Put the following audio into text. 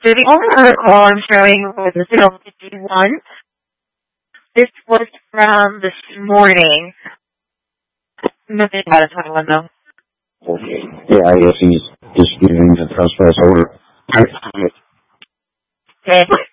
So the only other call I'm showing was a 051. This was from this morning. Nothing about a 21 though. Okay. Yeah, I guess he's just giving the trespass order. Okay.